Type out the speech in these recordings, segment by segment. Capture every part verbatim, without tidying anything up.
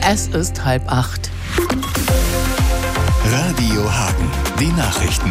Es ist halb acht. Radio Hagen, die Nachrichten.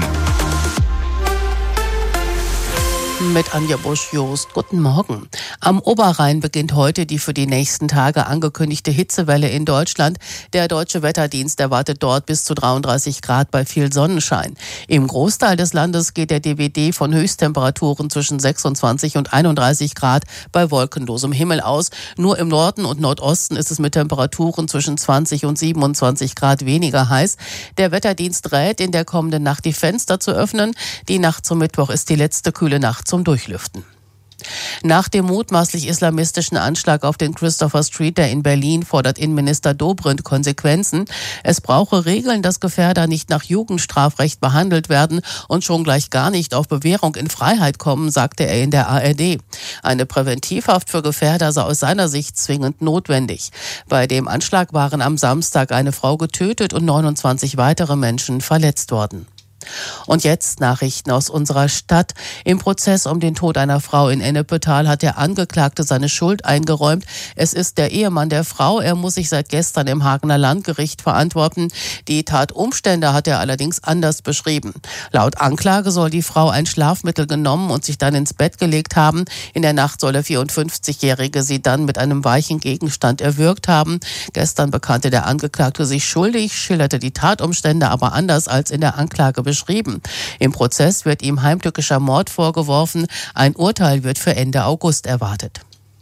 Mit Anja Busch-Jost. Guten Morgen. Am Oberrhein beginnt heute die für die nächsten Tage angekündigte Hitzewelle in Deutschland. Der Deutsche Wetterdienst erwartet dort bis zu dreiunddreißig Grad bei viel Sonnenschein. Im Großteil des Landes geht der D W D von Höchsttemperaturen zwischen sechsundzwanzig und einunddreißig Grad bei wolkenlosem Himmel aus. Nur im Norden und Nordosten ist es mit Temperaturen zwischen zwanzig und siebenundzwanzig Grad weniger heiß. Der Wetterdienst rät, in der kommenden Nacht die Fenster zu öffnen. Die Nacht zum Mittwoch ist die letzte kühle Nacht zum Durchlüften. Nach dem mutmaßlich islamistischen Anschlag auf den Christopher Street, der in Berlin, fordert Innenminister Dobrindt Konsequenzen. Es brauche Regeln, dass Gefährder nicht nach Jugendstrafrecht behandelt werden und schon gleich gar nicht auf Bewährung in Freiheit kommen, sagte er in der A R D. Eine Präventivhaft für Gefährder sei aus seiner Sicht zwingend notwendig. Bei dem Anschlag waren am Samstag eine Frau getötet und neunundzwanzig weitere Menschen verletzt worden. Und jetzt Nachrichten aus unserer Stadt. Im Prozess um den Tod einer Frau in Ennepetal hat der Angeklagte seine Schuld eingeräumt. Es ist der Ehemann der Frau. Er muss sich seit gestern im Hagener Landgericht verantworten. Die Tatumstände hat er allerdings anders beschrieben. Laut Anklage soll die Frau ein Schlafmittel genommen und sich dann ins Bett gelegt haben. In der Nacht soll der vierundfünfzigjährige sie dann mit einem weichen Gegenstand erwürgt haben. Gestern bekannte der Angeklagte sich schuldig, schilderte die Tatumstände aber anders als in der Anklage beschrieben. Im Prozess wird ihm heimtückischer Mord vorgeworfen. Ein Urteil wird für Ende August erwartet.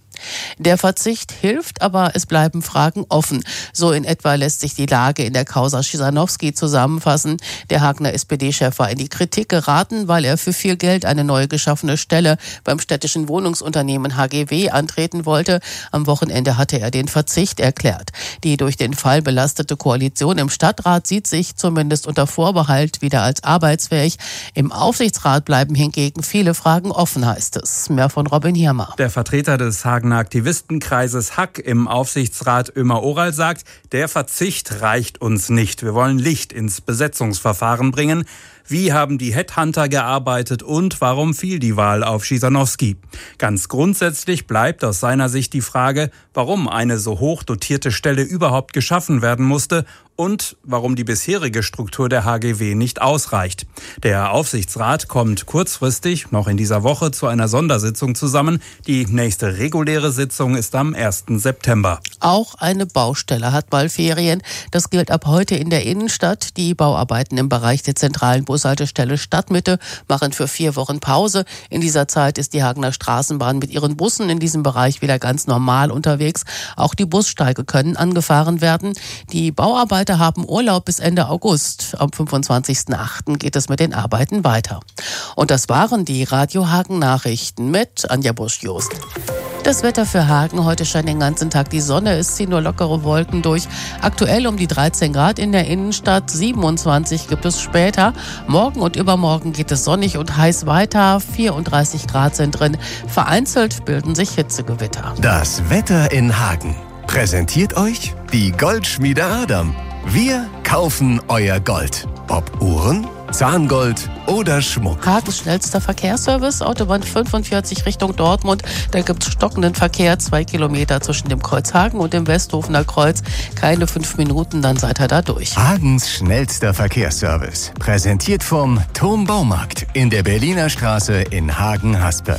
Der Verzicht hilft, aber es bleiben Fragen offen. So in etwa lässt sich die Lage in der Causa Schisanowski zusammenfassen. Der Hagener S P D-Chef war in die Kritik geraten, weil er für viel Geld eine neu geschaffene Stelle beim städtischen Wohnungsunternehmen H G W antreten wollte. Am Wochenende hatte er den Verzicht erklärt. Die durch den Fall belastete Koalition im Stadtrat sieht sich zumindest unter Vorbehalt wieder als arbeitsfähig. Im Aufsichtsrat bleiben hingegen viele Fragen offen, heißt es. Mehr von Robin Hirmer. Der Vertreter des Hagener Aktivistenkreises Hack im Aufsichtsrat Ömer Oral sagt, der Verzicht reicht uns nicht. Wir wollen Licht ins Besetzungsverfahren bringen. Wie haben die Headhunter gearbeitet und warum fiel die Wahl auf Schisanowski? Ganz grundsätzlich bleibt aus seiner Sicht die Frage, warum eine so hoch dotierte Stelle überhaupt geschaffen werden musste und warum die bisherige Struktur der H G W nicht ausreicht. Der Aufsichtsrat kommt kurzfristig, noch in dieser Woche, zu einer Sondersitzung zusammen. Die nächste reguläre Sitzung ist am ersten September. Auch eine Baustelle hat bald Ferien. Das gilt ab heute in der Innenstadt. Die Bauarbeiten im Bereich der zentralen Bushaltestelle Stadtmitte machen für vier Wochen Pause. In dieser Zeit ist die Hagener Straßenbahn mit ihren Bussen in diesem Bereich wieder ganz normal unterwegs. Auch die Bussteige können angefahren werden. Die Bauarbeiter haben Urlaub bis Ende August. Am fünfundzwanzigsten achten geht es mit den Arbeiten weiter. Und das waren die Radio Hagen Nachrichten mit Anja Busch-Jost. Das Wetter für Hagen. Heute scheint den ganzen Tag die Sonne. Es ziehen nur lockere Wolken durch. Aktuell um die dreizehn Grad in der Innenstadt. siebenundzwanzig gibt es später. Morgen und übermorgen geht es sonnig und heiß weiter. vierunddreißig Grad sind drin. Vereinzelt bilden sich Hitzegewitter. Das Wetter in Hagen. Präsentiert euch die Goldschmiede Adam. Wir kaufen euer Gold. Ob Uhren, Zahngold oder Schmuck. Hagens schnellster Verkehrsservice, Autobahn fünfundvierzig Richtung Dortmund. Da gibt es stockenden Verkehr, zwei Kilometer zwischen dem Kreuz Hagen und dem Westhofener Kreuz. Keine fünf Minuten, dann seid ihr da durch. Hagens schnellster Verkehrsservice. Präsentiert vom Turm Baumarkt in der Berliner Straße in Hagen-Haspe.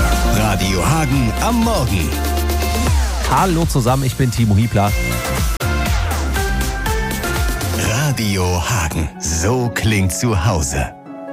Radio Hagen am Morgen. Hallo zusammen, ich bin Timo Hiebler. Radio Hagen. So klingt zu Hause.